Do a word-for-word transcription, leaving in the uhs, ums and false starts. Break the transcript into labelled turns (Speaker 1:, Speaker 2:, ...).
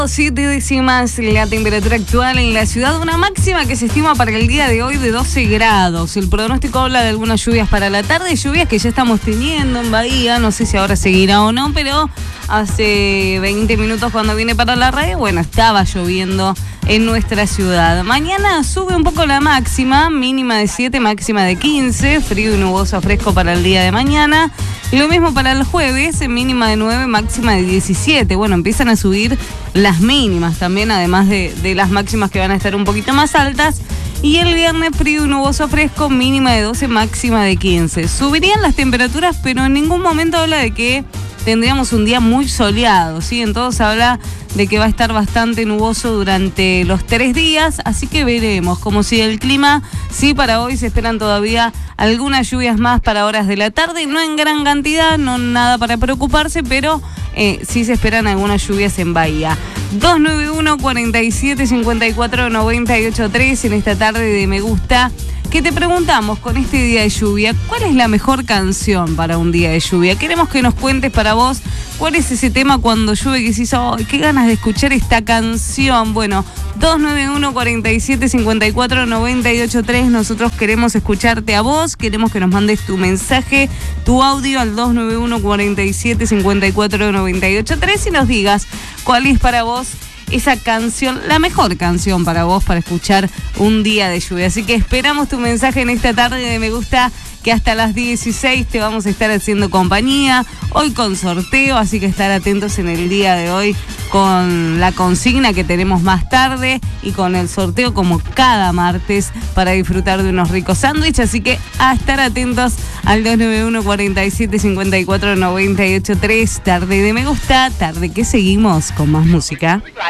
Speaker 1: Siete décimas la temperatura actual en la ciudad, una máxima que se estima para el día de hoy de doce grados. El pronóstico habla de algunas lluvias para la tarde, lluvias que ya estamos teniendo en Bahía, no sé si ahora seguirá o no, pero hace veinte minutos cuando vine para la radio, bueno, estaba lloviendo en nuestra ciudad. Mañana sube un poco la máxima, mínima de siete, máxima de quince, frío y nuboso fresco para el día de mañana. Y lo mismo para el jueves, mínima de nueve, máxima de diecisiete. Bueno, empiezan a subir las mínimas también, además de, de las máximas que van a estar un poquito más altas. Y el viernes frío y nuboso fresco, mínima de doce, máxima de quince. Subirían las temperaturas, pero en ningún momento habla de que tendríamos un día muy soleado, ¿sí? En todos habla de que va a estar bastante nuboso durante los tres días, así que veremos cómo sigue el clima. Sí, para hoy se esperan todavía algunas lluvias más para horas de la tarde, no en gran cantidad, no nada para preocuparse, pero eh, sí se esperan algunas lluvias en Bahía. dos nueve uno, cuatro siete, cinco cuatro, nueve ocho tres en esta tarde de Me Gusta, que te preguntamos con este día de lluvia, ¿cuál es la mejor canción para un día de lluvia? Queremos que nos cuentes para vos cuál es ese tema cuando llueve que decís, oh, qué ganas de escuchar esta canción. Bueno, dos nueve uno, cuatro siete, cinco cuatro, nueve ocho tres, nosotros queremos escucharte a vos, queremos que nos mandes tu mensaje, tu audio al dos nueve uno, cuatro siete, cinco cuatro, nueve ocho tres y nos digas cuál es para vos esa canción, la mejor canción para vos para escuchar un día de lluvia. Así que esperamos tu mensaje en esta tarde de Me Gusta, que hasta las dieciséis te vamos a estar haciendo compañía, hoy con sorteo, así que estar atentos en el día de hoy con la consigna que tenemos más tarde y con el sorteo como cada martes para disfrutar de unos ricos sándwiches, así que a estar atentos al dos nueve uno, cuatro siete, cinco cuatro, nueve ocho tres, tarde de Me Gusta, tarde que seguimos con más música.